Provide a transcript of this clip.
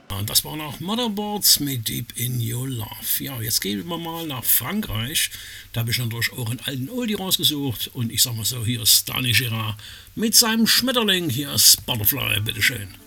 Und das waren auch Motherboards mit Deep in Your Love. Ja, jetzt gehen wir mal nach Frankreich. Da habe ich natürlich auch einen alten Oldie rausgesucht. Und ich sag mal so, hier ist Danny Girard mit seinem Schmetterling. Hier ist Butterfly, bitteschön.